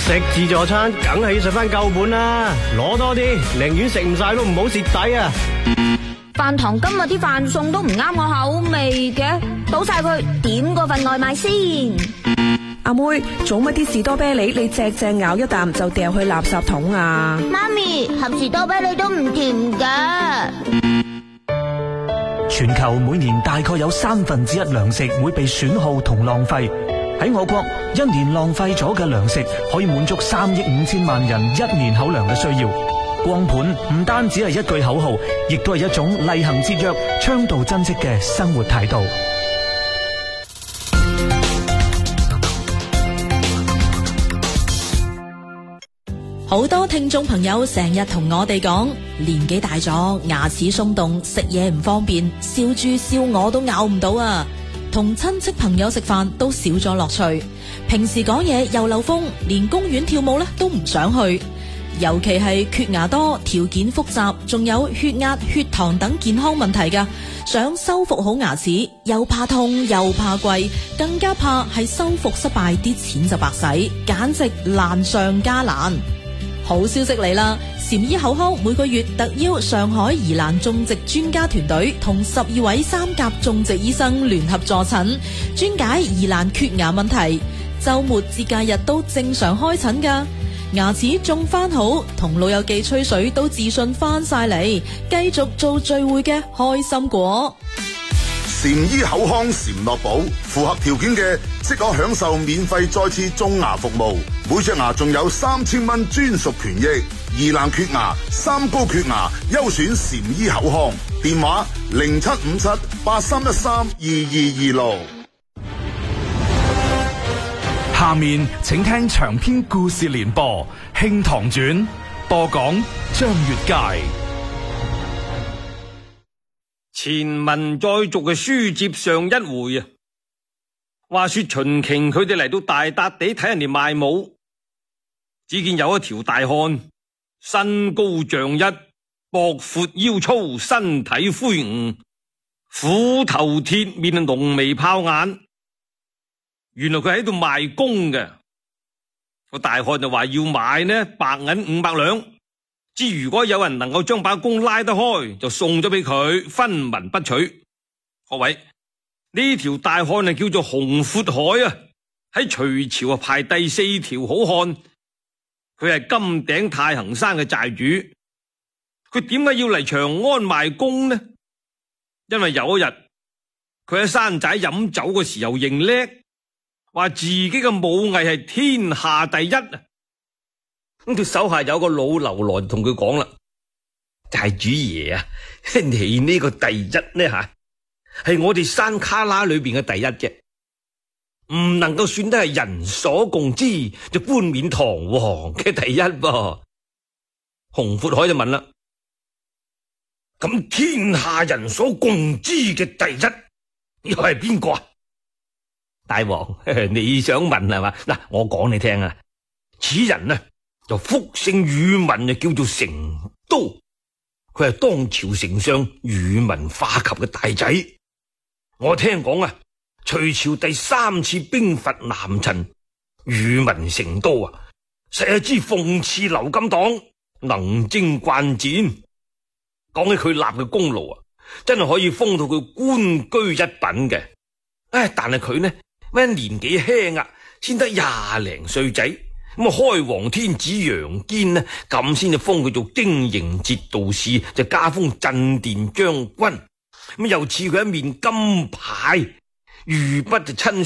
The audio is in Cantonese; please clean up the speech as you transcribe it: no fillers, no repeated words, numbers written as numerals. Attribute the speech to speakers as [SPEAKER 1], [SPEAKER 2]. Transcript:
[SPEAKER 1] 食自助餐梗係要食翻夠本啦，攞多啲，寧願食唔晒都唔好蝕底啊！
[SPEAKER 2] 飯堂今日啲飯餸都唔啱我口味嘅，倒晒佢，點個份外賣先。
[SPEAKER 3] 阿妹，做乜啲士多啤梨你隻隻咬一啖就掉去垃圾桶啊？
[SPEAKER 2] 媽咪，盒士多啤梨都唔甜㗎。
[SPEAKER 4] 全球每年大概有1/3糧食會被損耗同浪費。喺我國，一年浪費咗嘅糧食可以滿足3億5千萬人1年口糧嘅需要。光盤唔單止係一句口號，亦都係一種厲行節約、倡導珍惜嘅生活態度。
[SPEAKER 5] 好多聽眾朋友成日同我哋講，年紀大咗，牙齒鬆動，食嘢唔方便，燒豬燒鵝都咬唔到啊！同親戚朋友食飯都少咗樂趣，平時講嘢又漏風，連公園跳舞咧都唔想去。尤其係缺牙多、條件複雜，仲有血壓、血糖等健康問題噶，想修復好牙齒，又怕痛又怕貴，更加怕係修復失敗，啲錢就白使，簡直難上加難。好消息嚟啦！禪醫口腔每個月特邀上海宜蘭種植專家團隊同12位3甲種植醫生聯合助診，專解宜蘭缺牙問題。周末節假日都正常開診噶，牙齒種翻好，同老友記吹水都自信翻晒嚟，繼續做聚會嘅開心果。
[SPEAKER 6] 禪醫口腔禪樂寶，符合條件嘅即可享受免費再次種牙服務，每隻牙仲有3000蚊專屬權益。宜蘭缺牙、三高缺牙，優選禪醫口腔，電話075783132226。
[SPEAKER 7] 下面請聽長篇故事連播《興唐傳》，播講張月佳。
[SPEAKER 1] 前文再續嘅書接上一回啊，話說秦瓊佢哋嚟到大笪地睇人哋賣武，只見有一條大漢，身高丈一，膊闊腰粗，身體魁梧，虎頭鐵面，濃眉泡眼。原來佢喺度賣弓嘅，個大漢就話要買呢白銀500兩。之如果有人能夠將把弓拉得開，就送咗俾佢，分文不取。各位，呢條大漢係叫做洪闊海啊，喺隋朝啊排第4條好漢。佢係金頂太行山嘅寨主。佢點解要嚟長安賣弓呢？因為有一日佢喺山寨飲酒嘅時候認叻，話自己嘅武藝係天下第一啊！咁佢手下有個老流來同佢講啦：寨主爺啊，你呢個第一呢吓，係我哋山卡拉裏邊嘅第一啫，唔能夠算得係人所共知就冠冕堂皇嘅第一噃。洪闊海就問啦：咁天下人所共知嘅第一又係邊個啊？大王，你想問係嘛？嗱，我講你聽啊，此人呢就福姓宇文，就叫做成都，佢係當朝丞相宇文化及嘅大仔。我聽講啊，隋朝第3次兵伐南陳，宇文成都啊，實係支諷刺劉金黨，能征慣戰。講起佢立嘅功勞啊，真係可以封到佢官居一品嘅。但係佢呢，咩年紀輕啊，先得20零歲仔。咁啊，開皇天子楊堅呢，咁先至封佢做京營節度使，就加封鎮殿將軍。咁又賜佢一面金牌，御筆就親